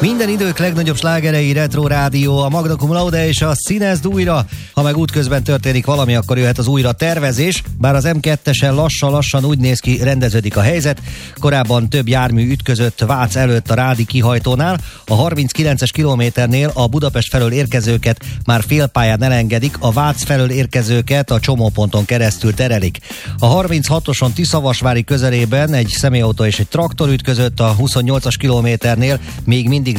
Minden idők legnagyobb slágerei, Retro Rádió, a Magna Cum Laude és a Színezd újra. Ha meg útközben történik valami, akkor jöhet az újra tervezés, bár az M2-esen lassan úgy néz ki, rendeződik a helyzet. Korábban több jármű ütközött Vác előtt a Rádi kihajtónál, a 39-es kilométernél a Budapest felől érkezőket már félpályán elengedik, a Vác felől érkezőket a csomóponton keresztül terelik. A 36-oson Tiszavasvári közelében egy személyautó és egy traktor ütközött, a 28-as kilométernél még mindig